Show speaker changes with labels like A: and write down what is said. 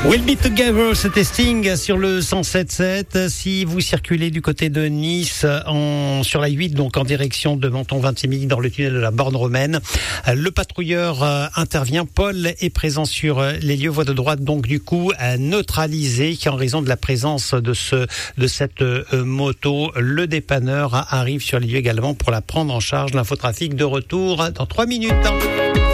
A: We'll Be Together, c'était Sting sur le 107.7. Si vous circulez du côté de Nice sur la 8, donc en direction de Menton-Vintimille dans le tunnel de la Borne Romaine, le patrouilleur intervient. Paul est présent sur les lieux, voie de droite donc du coup neutralisée en raison de la présence de cette moto. Le dépanneur arrive sur les lieux également pour la prendre en charge. L'infotrafic de retour dans 3 minutes.